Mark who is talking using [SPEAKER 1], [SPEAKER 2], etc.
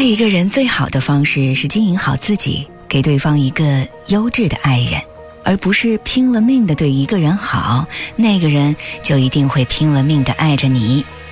[SPEAKER 1] 爱一个人最好的方式是经营好自己，给对方一个优质的爱人，而不是拼了命的对一个人好，那个人就一定会拼了命的爱着你。